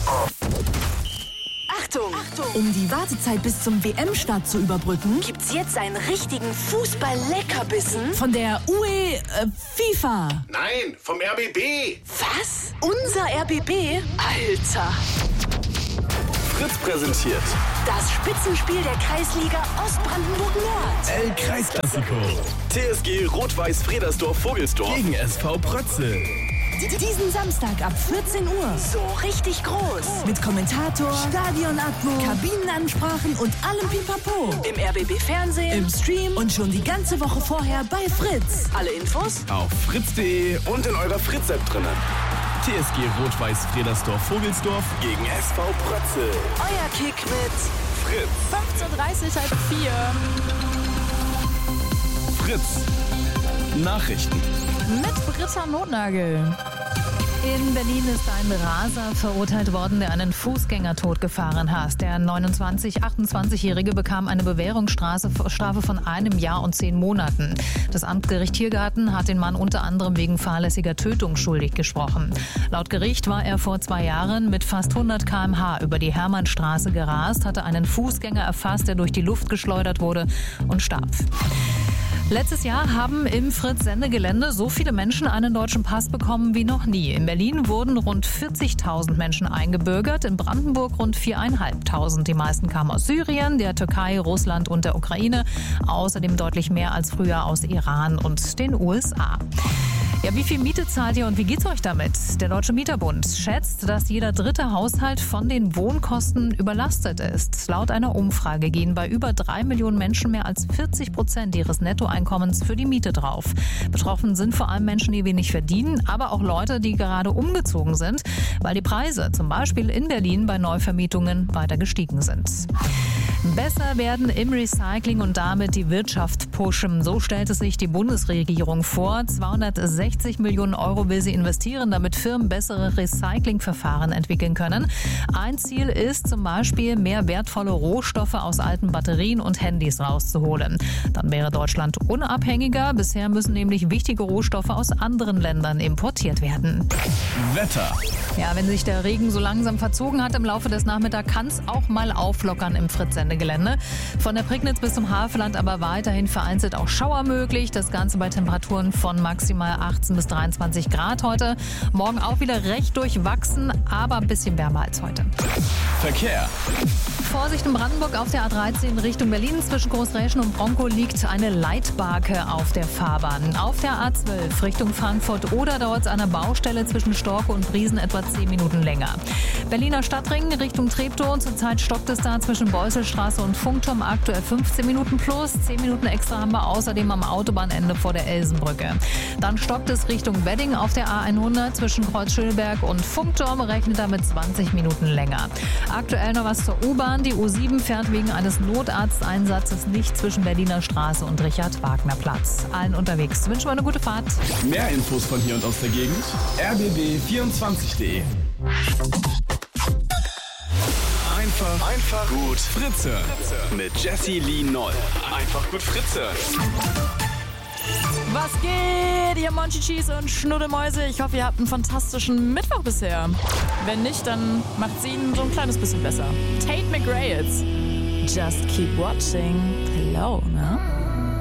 Achtung! Um die Wartezeit bis zum WM-Start zu überbrücken, gibt's jetzt einen richtigen Fußball-Leckerbissen von der FIFA. Nein, vom RBB. Was? Unser RBB? Alter! Fritz präsentiert Das Spitzenspiel der Kreisliga Ostbrandenburg-Nord. El Kreisklassiko. TSG Rot-Weiß-Fredersdorf-Vogelsdorf Gegen SV Prötzel. Diesen Samstag ab 14 Uhr. So richtig groß. Mit Kommentator, Stadionatmo, Kabinenansprachen und allem Pipapo. Im RBB-Fernsehen, im Stream und schon die ganze Woche vorher bei Fritz. Alle Infos Auf fritz.de. und in eurer Fritz-App drinnen. TSG Rot-Weiß-Fredersdorf-Vogelsdorf Gegen SV Prötzel. Euer Kick mit Fritz. 15:30, halb 4. Fritz. Nachrichten. Mit Britta Notnagel. In Berlin ist ein Raser verurteilt worden, der einen Fußgänger totgefahren hat. Der 28-Jährige bekam eine Bewährungsstrafe von 1 Jahr und 10 Monaten. Das Amtsgericht Tiergarten hat den Mann unter anderem wegen fahrlässiger Tötung schuldig gesprochen. Laut Gericht war er vor 2 Jahren mit fast 100 km/h über die Hermannstraße gerast, hatte einen Fußgänger erfasst, der durch die Luft geschleudert wurde und starb. Letztes Jahr haben im Fritz-Sendegelände so viele Menschen einen deutschen Pass bekommen wie noch nie. In Berlin wurden rund 40.000 Menschen eingebürgert, in Brandenburg rund 4.500. Die meisten kamen aus Syrien, der Türkei, Russland und der Ukraine. Außerdem deutlich mehr als früher aus Iran und den USA. Ja, wie viel Miete zahlt ihr und wie geht's euch damit? Der Deutsche Mieterbund schätzt, dass jeder 3. Haushalt von den Wohnkosten überlastet ist. Laut einer Umfrage gehen bei über 3 Millionen Menschen mehr als 40% ihres Nettoeinkommens für die Miete drauf. Betroffen sind vor allem Menschen, die wenig verdienen, aber auch Leute, die gerade umgezogen sind, weil die Preise zum Beispiel in Berlin bei Neuvermietungen weiter gestiegen sind. Besser werden im Recycling und damit die Wirtschaft pushen. So stellt es sich die Bundesregierung vor. 260 Millionen Euro will sie investieren, damit Firmen bessere Recyclingverfahren entwickeln können. Ein Ziel ist zum Beispiel, mehr wertvolle Rohstoffe aus alten Batterien und Handys rauszuholen. Dann wäre Deutschland unabhängiger. Bisher müssen nämlich wichtige Rohstoffe aus anderen Ländern importiert werden. Wetter. Ja, wenn sich der Regen so langsam verzogen hat im Laufe des Nachmittags, kann es auch mal auflockern im Fritz-Sendegelände. Von der Prignitz bis zum Havelland aber weiterhin vereinzelt auch Schauer möglich. Das Ganze bei Temperaturen von maximal 18 bis 23 Grad heute. Morgen auch wieder recht durchwachsen, aber ein bisschen wärmer als heute. Verkehr. Vorsicht in Brandenburg auf der A13 Richtung Berlin. Zwischen Großräschen und Bronkow liegt eine Leitbarke auf der Fahrbahn. Auf der A12 Richtung Frankfurt oder dauert es an der Baustelle zwischen Storke und Briesen etwa 10 Minuten länger. Berliner Stadtring Richtung Treptow. Zurzeit stockt es da zwischen Beusselstraße und Funkturm, aktuell 15 Minuten plus. 10 Minuten extra haben wir außerdem am Autobahnende vor der Elsenbrücke. Dann stockt es Richtung Wedding auf der A100 zwischen Kreuz-Schöneberg und Funkturm, rechnet damit 20 Minuten länger. Aktuell noch was zur U-Bahn. Die U7 fährt wegen eines Notarzteinsatzes nicht zwischen Berliner Straße und Richard-Wagner-Platz. Allen unterwegs wünschen wir eine gute Fahrt. Mehr Infos von hier und aus der Gegend. rbb24.de. Einfach gut Fritze. mit Jessie Lee Noll. Einfach gut Fritze. Was geht, ihr Monchichis und Schnuddelmäuse? Ich hoffe, ihr habt einen fantastischen Mittwoch bisher. Wenn nicht, dann macht's ihn so ein kleines bisschen besser. Tate McRae jetzt. Just keep watching. Hello, ne?